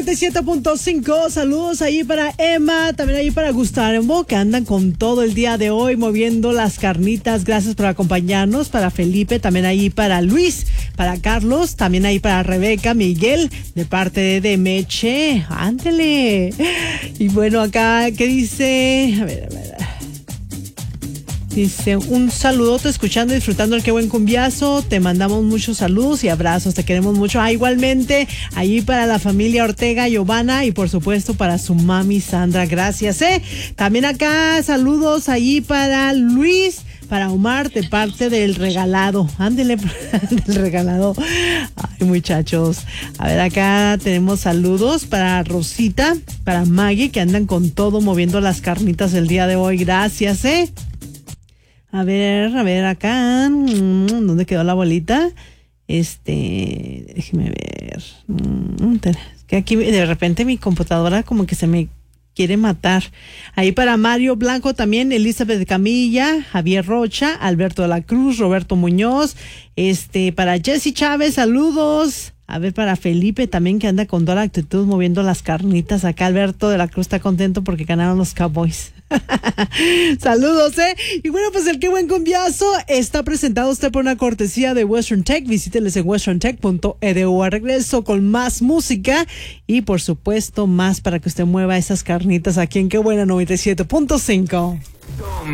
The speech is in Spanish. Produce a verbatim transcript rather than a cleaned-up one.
noventa y siete punto cinco. Saludos ahí para Emma, también ahí para Gustavo, que andan con todo el día de hoy moviendo las carnitas. Gracias por acompañarnos. Para Felipe, también ahí para Luis, para Carlos, también ahí para Rebeca, Miguel, de parte de Meche. Ándele. Y bueno, acá, ¿qué dice? A ver, a ver. Dice, un saludote escuchando y disfrutando el Qué Buen Cumbiazo. Te mandamos muchos saludos y abrazos, te queremos mucho. Ah, igualmente, ahí para la familia Ortega, Giovanna, y por supuesto para su mami Sandra. Gracias, eh. También acá, saludos ahí para Luis, para Omar, de parte del regalado. Ándele, del regalado. Ay, muchachos. A ver, acá tenemos saludos para Rosita, para Maggie, que andan con todo moviendo las carnitas el día de hoy. Gracias, eh. A ver, a ver acá, ¿dónde quedó la bolita? Este, déjeme ver. Que aquí de repente mi computadora como que se me quiere matar. Ahí para Mario Blanco también, Elizabeth Camilla, Javier Rocha, Alberto de la Cruz, Roberto Muñoz, este, para Jessy Chávez, saludos. A ver, para Felipe también, que anda con toda la actitud moviendo las carnitas. Acá Alberto de la Cruz está contento porque ganaron los Cowboys. Saludos, eh. Y bueno, pues el Qué Buen Cumbiazo está presentado a usted por una cortesía de Western Tech. Visíteles en western tech punto e d u. A regreso con más música y por supuesto más para que usted mueva esas carnitas aquí en Qué Buena noventa y siete punto cinco.